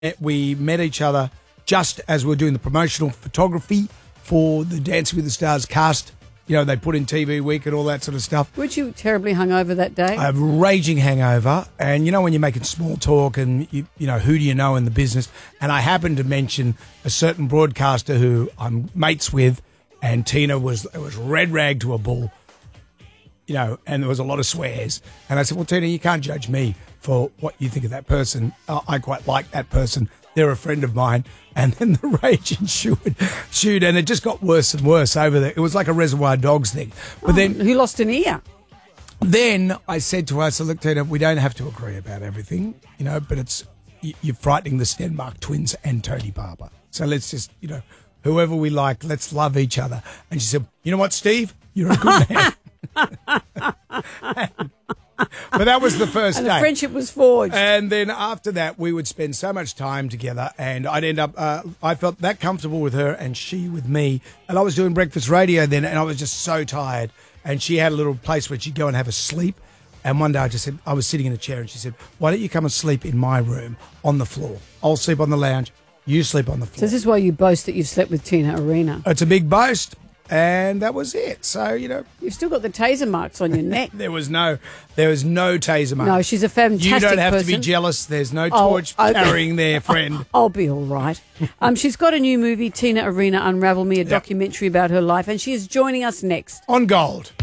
We met each other just as we were doing the promotional photography for the Dancing with the Stars cast. You know, they put in TV Week and all that sort of stuff. Weren't you terribly hungover that day? I have a raging hangover. And, you know, when you're making small talk and, you know, who do you know in the business? And I happened to mention a certain broadcaster who I'm mates with, and Tina was red rag to a bull, you know, and there was a lot of swears. And I said, well, Tina, you can't judge me for what you think of that person. I quite like that person. They're a friend of mine. And then the rage ensued, and it just got worse and worse over there. It was like a Reservoir Dogs thing. But then, who lost an ear? Then I said to her, so look, Tina, we don't have to agree about everything, you know, but you're frightening the Stenmark twins and Tony Barber. So let's just, you know, whoever we like, let's love each other. And she said, you know what, Steve? You're a good man. But that was the first and day. The friendship was forged. And then after that, we would spend so much time together, and I'd end up, I felt that comfortable with her and she with me. And I was doing breakfast radio then, and I was just so tired. And she had a little place where she'd go and have a sleep. And one day I just said, I was sitting in a chair, and she said, why don't you come and sleep in my room on the floor? I'll sleep on the lounge. You sleep on the floor. So this is why you boast that you've slept with Tina Arena. It's a big boast. And that was it. So, you know. You've still got the taser marks on your neck. There was no taser mark. No, she's a fantastic person. You don't have to be jealous. There's no torch carrying there, friend. I'll be all right. She's got a new movie, Tina Arena Unravel Me, a documentary about her life, and she is joining us next. On Gold.